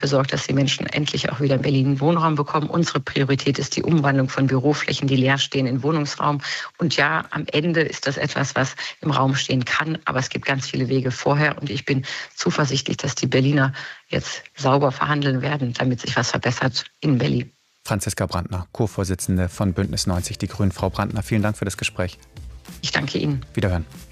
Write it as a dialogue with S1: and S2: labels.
S1: besorgt, dass die Menschen endlich auch wieder in Berlin Wohnraum bekommen. Unsere Priorität ist die Umwandlung von Büroflächen, die leer stehen, in Wohnungsraum. Und ja, am Ende ist das etwas, was im Raum stehen kann. Aber es gibt ganz viele Wege vorher. Und ich bin zuversichtlich, dass die Berliner jetzt sauber verhandeln werden, damit sich was verbessert in Berlin.
S2: Franziska Brandner, Co-Vorsitzende von Bündnis 90 Die Grünen. Frau Brandner, vielen Dank für das Gespräch.
S1: Ich danke Ihnen.
S2: Wiederhören.